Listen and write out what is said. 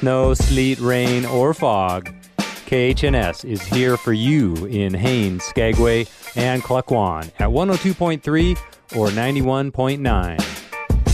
snow, sleet, rain, or fog, KHNS is here for you in Haines, Skagway, and Klukwan at 102.3 or 91.9.